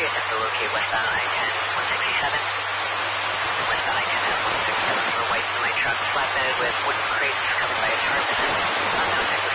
copy. Attempt to locate westbound I-10, 167. Westbound I-10 at 167 for a white semi-truck flatbed with wooden crates covered by a tarp. Unknown